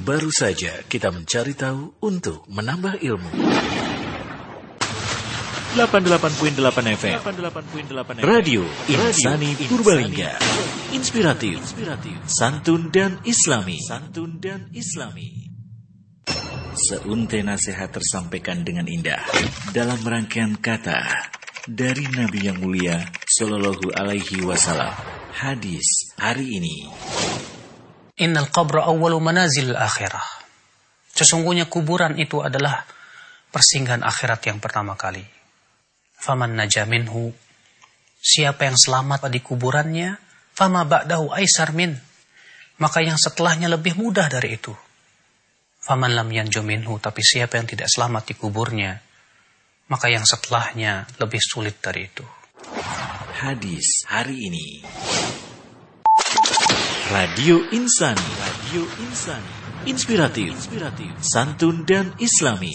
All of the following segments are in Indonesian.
Baru saja kita mencari tahu untuk menambah ilmu. 88.8 FM Radio Insani Purbalingga. Inspiratif, santun dan islami. Seuntai nasihat tersampaikan dengan indah dalam rangkaian kata dari Nabi yang mulia Sallallahu Alaihi Wasallam. Hadis hari ini. Innal qabra awwalu manazil akhirah. Sesungguhnya kuburan itu adalah persinggahan akhirat yang pertama kali. Faman naja minhu, siapa yang selamat di kuburannya, fama ba'dahu aisar min, maka yang setelahnya lebih mudah dari itu. Faman lam yanju minhu, tapi siapa yang tidak selamat di kuburnya, maka yang setelahnya lebih sulit dari itu. Hadis hari ini. Radio Insani. Inspiratif, santun dan islami.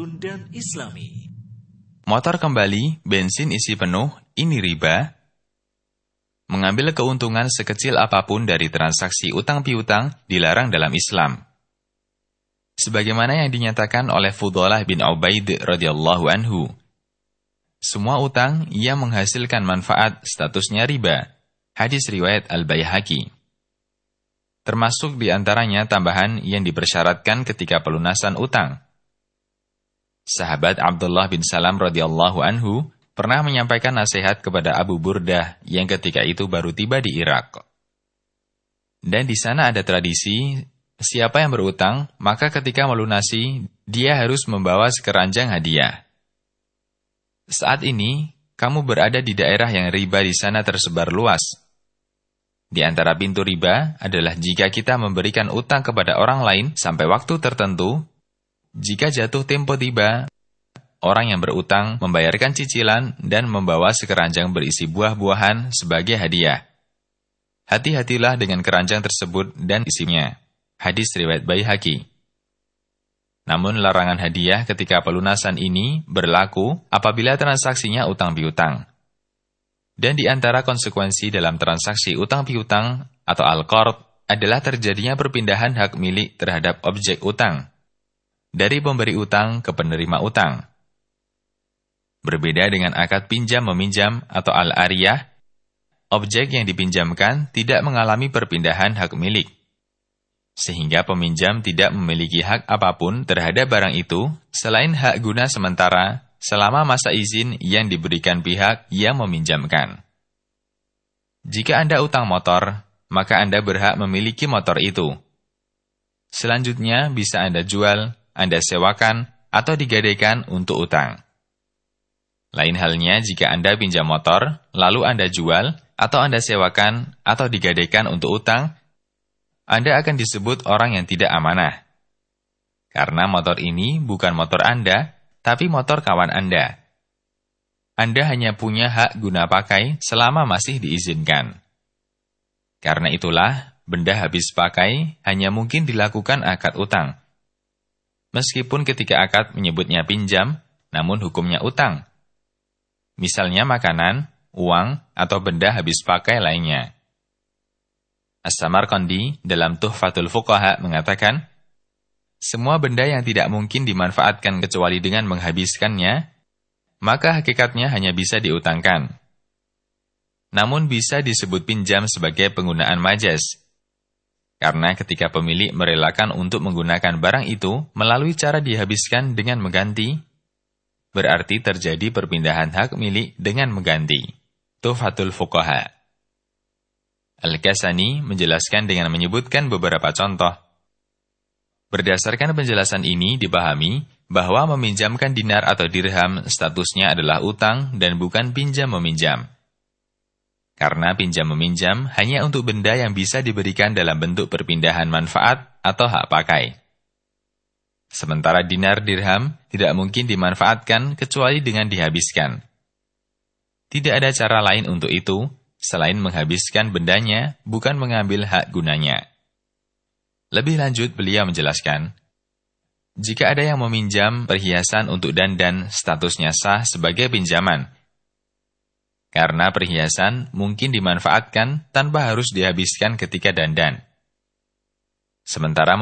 Motor kembali, bensin isi penuh, ini riba. Mengambil keuntungan sekecil apapun dari transaksi utang piutang dilarang dalam Islam. Sebagaimana yang dinyatakan oleh Fudalah bin Ubaid radhiyallahu anhu. Semua utang yang menghasilkan manfaat statusnya riba. Hadis riwayat Al-Baihaqi. Termasuk di antaranya tambahan yang dipersyaratkan ketika pelunasan utang. Sahabat Abdullah bin Salam radhiyallahu anhu pernah menyampaikan nasihat kepada Abu Burdah yang ketika itu baru tiba di Irak. Dan di sana ada tradisi, siapa yang berutang, maka ketika melunasi, dia harus membawa sekeranjang hadiah. Saat ini, kamu berada di daerah yang riba di sana tersebar luas. Di antara pintu riba adalah jika kita memberikan utang kepada orang lain sampai waktu tertentu. Jika jatuh tempo tiba, orang yang berutang membayarkan cicilan dan membawa sekeranjang berisi buah-buahan sebagai hadiah. Hati-hatilah dengan keranjang tersebut dan isinya. Hadis riwayat Baihaqi. Namun larangan hadiah ketika pelunasan ini berlaku apabila transaksinya utang piutang. Dan di antara konsekuensi dalam transaksi utang piutang atau al-qard adalah terjadinya perpindahan hak milik terhadap objek utang dari pemberi utang ke penerima utang. Berbeda dengan akad pinjam-meminjam atau al-ariyah, objek yang dipinjamkan tidak mengalami perpindahan hak milik, sehingga peminjam tidak memiliki hak apapun terhadap barang itu selain hak guna sementara selama masa izin yang diberikan pihak yang meminjamkan. Jika Anda utang motor, maka Anda berhak memiliki motor itu. Selanjutnya bisa Anda jual, Anda sewakan, atau digadaikan untuk utang. Lain halnya jika Anda pinjam motor, lalu Anda jual, atau Anda sewakan, atau digadaikan untuk utang, Anda akan disebut orang yang tidak amanah. Karena motor ini bukan motor Anda, tapi motor kawan Anda. Anda hanya punya hak guna pakai selama masih diizinkan. Karena itulah, benda habis pakai hanya mungkin dilakukan akad utang. Meskipun ketika akad menyebutnya pinjam, namun hukumnya utang. Misalnya makanan, uang, atau benda habis pakai lainnya. As-Samarqandi dalam Tuhfatul Fuqaha mengatakan, semua benda yang tidak mungkin dimanfaatkan kecuali dengan menghabiskannya, maka hakikatnya hanya bisa diutangkan. Namun bisa disebut pinjam sebagai penggunaan majas. Karena ketika pemilik merelakan untuk menggunakan barang itu melalui cara dihabiskan dengan mengganti, berarti terjadi perpindahan hak milik dengan mengganti. Tuhfatul Fuqaha. Al-Kasani menjelaskan dengan menyebutkan beberapa contoh. Berdasarkan penjelasan ini dipahami bahwa meminjamkan dinar atau dirham statusnya adalah utang dan bukan pinjam-meminjam. Karena pinjam-meminjam hanya untuk benda yang bisa diberikan dalam bentuk perpindahan manfaat atau hak pakai. Sementara dinar dirham tidak mungkin dimanfaatkan kecuali dengan dihabiskan. Tidak ada cara lain untuk itu selain menghabiskan bendanya, bukan mengambil hak gunanya. Lebih lanjut beliau menjelaskan, jika ada yang meminjam perhiasan untuk dandan, statusnya sah sebagai pinjaman. Karena perhiasan mungkin dimanfaatkan tanpa harus dihabiskan ketika dandan. Sementara